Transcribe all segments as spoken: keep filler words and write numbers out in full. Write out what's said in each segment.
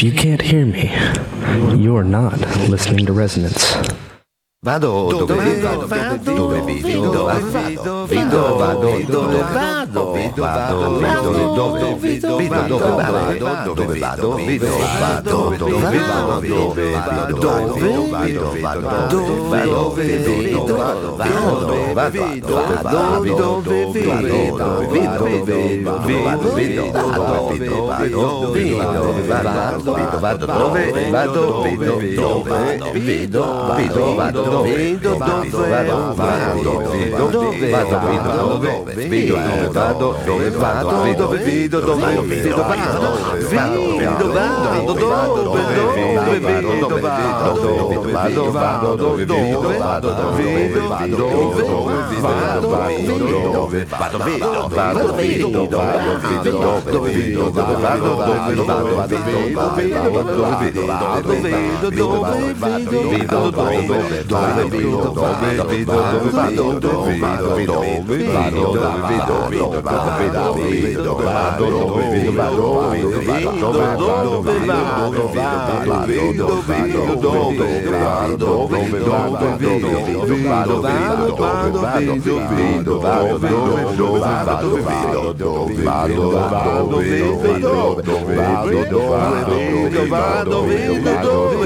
If you can't hear me, you're not listening to Resonance. Vado dove vado, dove vivi, dove vado, vedo, vado, dove vado, vedo, vado, vedo, dove vedo, vedo, dove vado, dove vado, vedo, vado, dove vado, dove vado, dove vedo, vado, dove vedo, vado, dove vado, dove vado, dove vedo, dove vedo, vedo, vedo, vado, vedo, vado, vedo, vado, vedo, vado, dove vado, vedo, dove vedo, vedo, vado, vedo dove vado, vado, vedo dove vado, vedo dove vedo dove vado, dove vado, vedo vedo dove vedo vado, vedo vado dove dove vedo vado, dove vado, vado dove dove vado, vedo vado dove vado, dove vado, vedo vado, vedo vado, vedo dove vedo dove vado, dove vado, vedo vedo dove vedo vado, vedo dove vedo, vedo dove dove vedo dove vedo dove vado dove vado dove vado dove vedo vedo vado vedo vado dove vedo vado vedo dove vado dove vado vedo vedo dove vado dove vado vedo vado vado vedo vedo vado dove vado vedo dove vado vado vedo dove vado dove vado vedo dove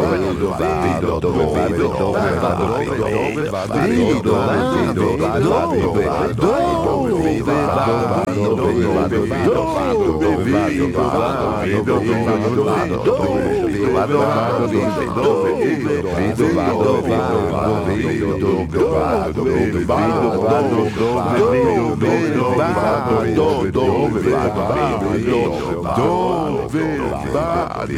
vado dove vedo dove vado dove vado vedo vedo vedo vado dove vado dove vado dove vado vedo vedo vado dove vado dove vedo vado vedo dove vado dove vado vado dove vedo vado dove dove vado vedo dove vado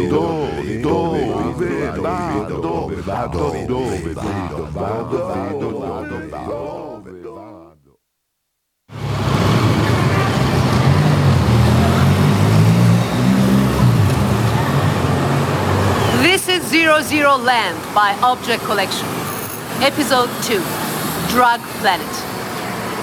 dove vado dove vado dove vedo vado vedo vado dove vado. This is Zero Zero Land by Object Collection. Episode two, Drug Planet.